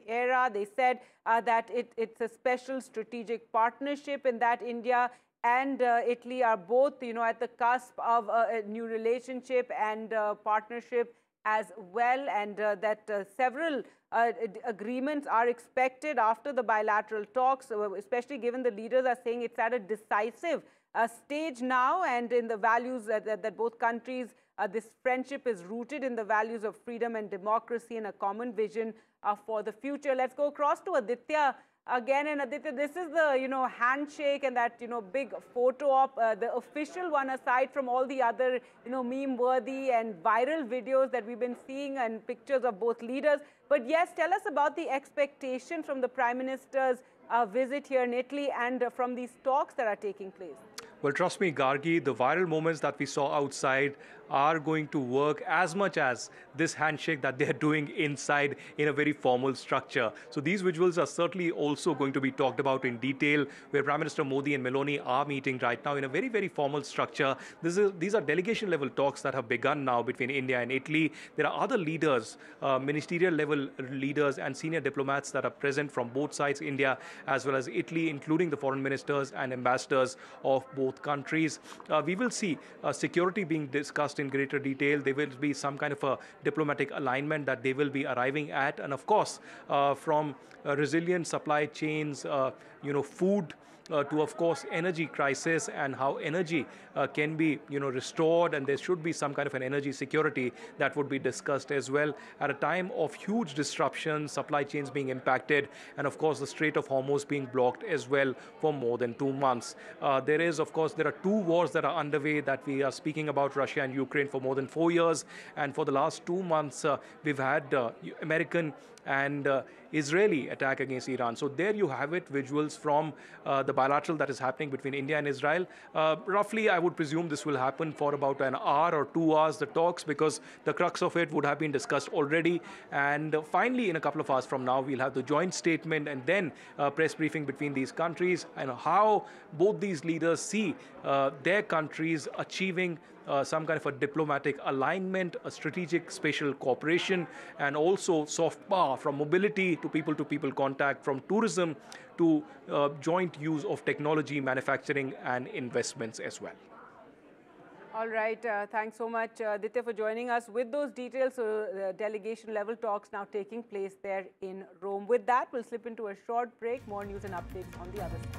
era. They said that it's a special strategic partnership in that India and Italy are both, at the cusp of a new relationship and partnership as well, and that several agreements are expected after the bilateral talks, especially given the leaders are saying it's at a decisive stage now, and in the values that both countries, this friendship is rooted in the values of freedom and democracy and a common vision for the future. Let's go across to Aditya again. And Aditya, this is the, handshake and that, big photo op, the official one, aside from all the other, meme-worthy and viral videos that we've been seeing and pictures of both leaders. But yes, tell us about the expectation from the Prime Minister's visit here in Italy and from these talks that are taking place. Well, trust me, Gargi, the viral moments that we saw outside are going to work as much as this handshake that they're doing inside in a very formal structure. So these visuals are certainly also going to be talked about in detail, where Prime Minister Modi and Meloni are meeting right now in a very, very formal structure. These are delegation level talks that have begun now between India and Italy. There are other leaders, ministerial level leaders and senior diplomats that are present from both sides, India as well as Italy, including the foreign ministers and ambassadors of both countries. We will see security being discussed in greater detail. There will be some kind of a diplomatic alignment that they will be arriving at. And of course, from resilient supply chains, food, to, of course, energy crisis and how energy can be, restored, and there should be some kind of an energy security that would be discussed as well at a time of huge disruptions, supply chains being impacted, and of course the Strait of Hormuz being blocked as well for more than 2 months. There are 2 wars that are underway that we are speaking about, Russia and Ukraine, for more than 4 years, and for the last 2 months we've had American and Israeli attack against Iran. So there you have it, visuals from the bilateral that is happening between India and Israel. Roughly, I would presume this will happen for about an hour or 2 hours, the talks, because the crux of it would have been discussed already. And finally, in a couple of hours from now, we'll have the joint statement and then press briefing between these countries and how both these leaders see their countries achieving some kind of a diplomatic alignment, a strategic spatial cooperation, and also soft power, from mobility to people contact, from tourism to joint use of technology, manufacturing, and investments as well. All right. Thanks so much, Aditya, for joining us with those details. So delegation level talks now taking place there in Rome. With that, we'll slip into a short break. More news and updates on the other side.